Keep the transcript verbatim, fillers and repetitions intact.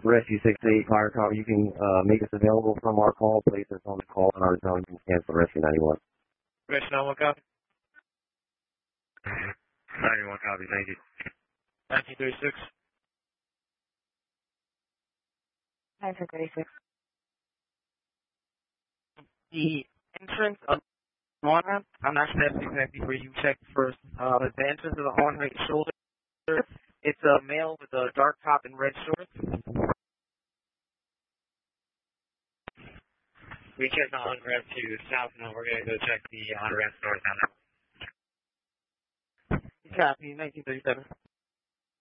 Rescue six eight Fire Car, you can uh, make us available from our call, place us on the call in our zone, you can cancel Rescue ninety-one. Rescue ninety-one, copy. ninety-one, copy, thank you. nineteen thirty-six. nineteen thirty-six. The entrance of the on-ramp, I'm not sure that's exactly where you checked first. Uh, but the entrance of the on-ramp shoulder, it's a male with a dark top and red shorts. We checked the on-ramp to south, now we're going to go check the on-ramp north on that. Copy, nineteen thirty-seven.